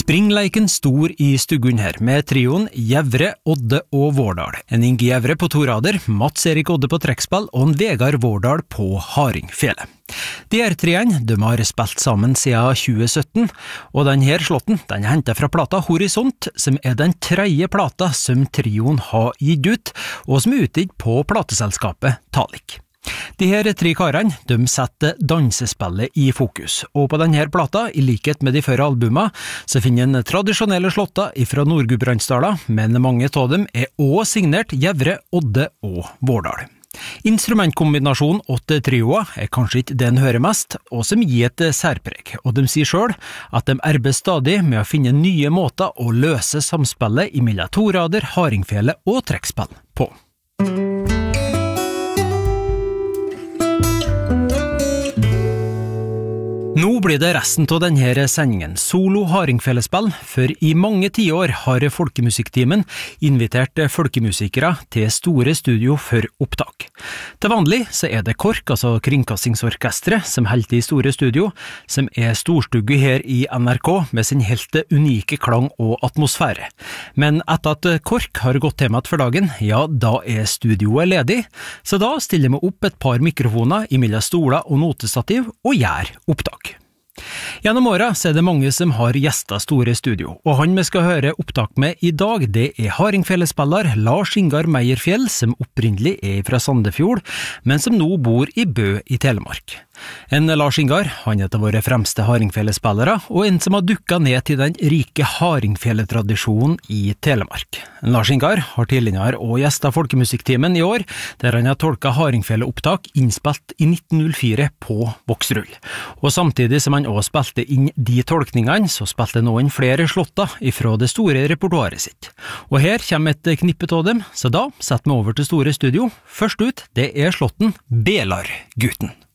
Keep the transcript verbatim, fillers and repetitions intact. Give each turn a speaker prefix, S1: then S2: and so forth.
S1: Springleiken stor i stuggen her, med trioen Gjevre, Odde og Vårdal. En Inge Gjevre på to rader, Mats Erik Odde på trekkspill og en Vegard Vårdal på hardingfele. De her treene, de har spilt sammen siden tjue sytten, og denne slåtten, den er hentet fra plata Horisont, som er den tredje plata som trioen har gitt ut, og som er utgitt på plateselskapet Talik. De her tre karene, de setter dansespillet i fokus, og på denne plata, i likhet med de førre albuma, så finner en tradisjonelle slåtter fra Nord-Gudbrandsdalen, men mange av dem er også signert Gjevre, Odde og Vårdal. Instrumentkombinasjonen åtte trioer er kanskje ikke den hører mest, og som gir et særpreg, og de sier selv at de arbeider stadig med å finne nye måter å løse samspillet imellom to rader, hardingfele og trekkspill på. Nå blir det resten av denne sendingen solo hardingfelespill, for i mange tiår har Folkemusikktimen invitert folkemusikere til store studio for opptak. Til vanlig så er det KORK, altså Kringkastingsorkestret, som holder til i store studio, som er storstugget her i N R K med sin helt unike klang og atmosfære. Men etter at KORK har gått temat for dagen, ja, da er studioet ledig, så da stiller vi opp et par mikrofoner imellom stoler og notestativ og gjør opptak. Gjennom året så er det mange som har gjestet store studio, og han vi skal høre opptak med i dag, det er hardingfelespiller Lars Ingar Meierfjell, som opprinnelig er fra Sandefjord, men som nå bor i Bø i Telemark. En Lars Ingar, han er et av våre fremste hardingfelespillere, og en som har dukket ned til den rike hardingfeletradisjonen i Telemark. En Lars Ingar har tidligere og gjestet Folkemusikktimen i år, der han har tolket hardingfeleopptak innspilt i nitten null fire på voksrull. Og samtidig som han også spilte inn de tolkningene, så spilte han også inn flere slåtter ifra det store repertoaret sitt. Og her kommer et knippe av dem, så da setter vi over til store studio. Først ut, det er slåtten Belargutten.